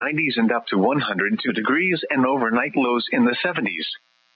90s and up to 102 degrees and overnight lows in the 70s.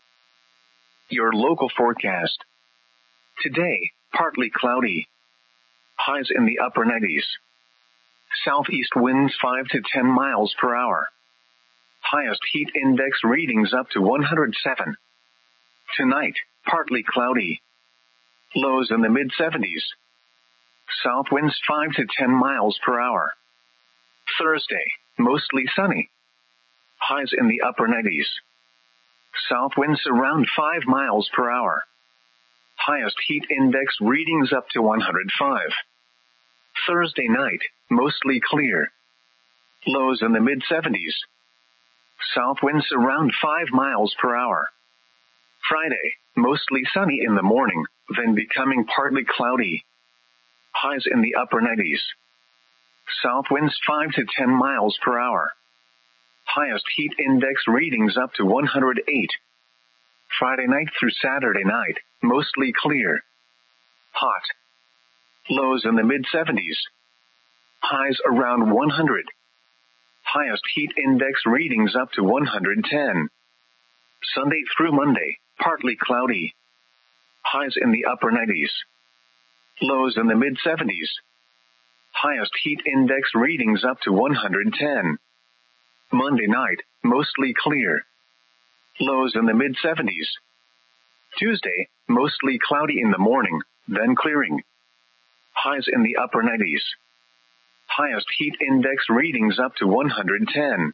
Your local forecast. Today, partly cloudy. Highs in the upper 90s. Southeast winds 5 to 10 miles per hour. Highest heat index readings up to 107. Tonight, partly cloudy. Lows in the mid-70s. South winds 5 to 10 miles per hour. Thursday, mostly sunny. Highs in the upper 90s. South winds around 5 miles per hour. Highest heat index readings up to 105. Thursday night, mostly clear. Lows in the mid-70s. South winds around 5 miles per hour. Friday, mostly sunny in the morning, then becoming partly cloudy. Highs in the upper 90s. South winds 5 to 10 miles per hour. Highest heat index readings up to 108. Friday night through Saturday night, mostly clear. Hot. Lows in the mid-70s. Highs around 100. Highest heat index readings up to 110. Sunday through Monday, partly cloudy. Highs in the upper 90s. Lows in the mid-70s. Highest heat index readings up to 110. Monday night, mostly clear. Lows in the mid-70s. Tuesday, mostly cloudy in the morning, then clearing. Highs in the upper 90s. Highest heat index readings up to 110.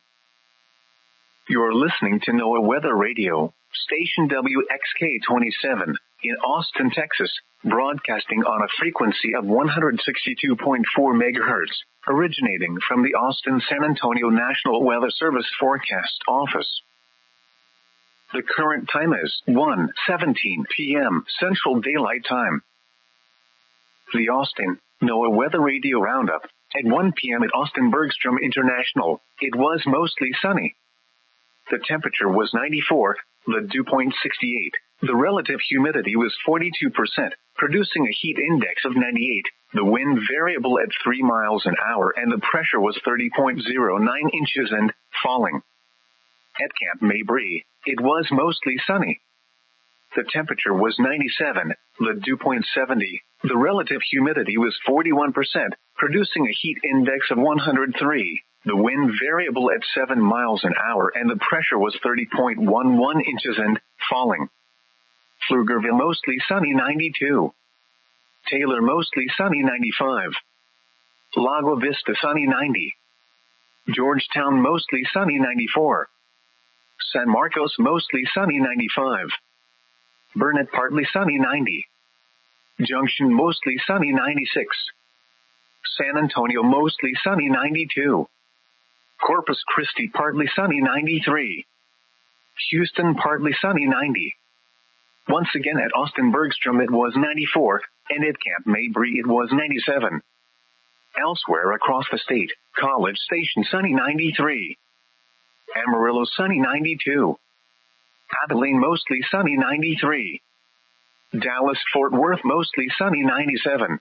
You're listening to NOAA Weather Radio, station WXK-27, in Austin, Texas, broadcasting on a frequency of 162.4 MHz, originating from the Austin-San Antonio National Weather Service Forecast Office. The current time is 1:17 p.m. Central Daylight Time. The Austin NOAA Weather Radio Roundup. At 1 p.m. at Austin Bergstrom International, it was mostly sunny. The temperature was 94, the dew point 68. The relative humidity was 42%, producing a heat index of 98. The wind variable at 3 miles an hour and the pressure was 30.09 inches and falling. At Camp Mabry, it was mostly sunny. The temperature was 97, the dew point 70. The relative humidity was 41%, producing a heat index of 103. The wind variable at 7 miles an hour and the pressure was 30.11 inches and falling. Pflugerville mostly sunny 92. Taylor mostly sunny 95. Lago Vista sunny 90. Georgetown mostly sunny 94. San Marcos mostly sunny 95. Burnett partly sunny 90. Junction mostly sunny 96. San Antonio mostly sunny 92. Corpus Christi partly sunny 93. Houston partly sunny 90. Once again at Austin Bergstrom it was 94, and at Camp Mabry it was 97. Elsewhere across the state, College Station sunny 93. Amarillo sunny 92. Abilene mostly sunny 93. Dallas-Fort Worth mostly sunny 97.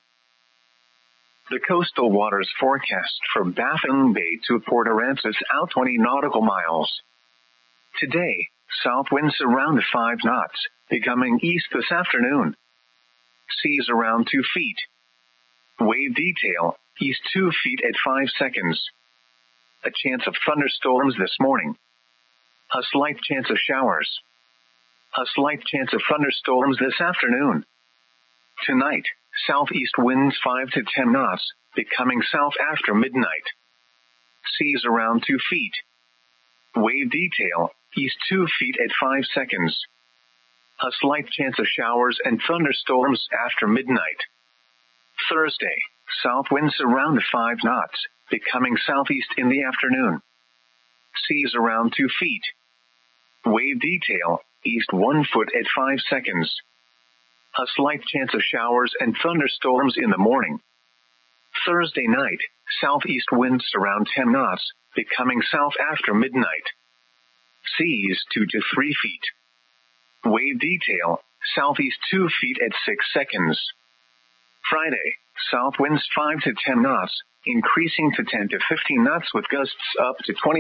The coastal waters forecast from Baffin Bay to Port Aransas out 20 nautical miles. Today, south winds around 5 knots, becoming east this afternoon. Seas around 2 feet. Wave detail, east 2 feet at 5 seconds. A chance of thunderstorms this morning. A slight chance of showers. A slight chance of thunderstorms this afternoon. Tonight, southeast winds 5 to 10 knots, becoming south after midnight. Seas around 2 feet. Wave detail, east 2 feet at 5 seconds. A slight chance of showers and thunderstorms after midnight. Thursday, south winds around 5 knots, becoming southeast in the afternoon. Seas around 2 feet. Wave detail, east 1 foot at 5 seconds. A slight chance of showers and thunderstorms in the morning. Thursday night, southeast winds around 10 knots, becoming south after midnight. Seas 2 to 3 feet. Wave detail, southeast 2 feet at 6 seconds. Friday, south winds 5 to 10 knots, increasing to 10 to 15 knots with gusts up to 20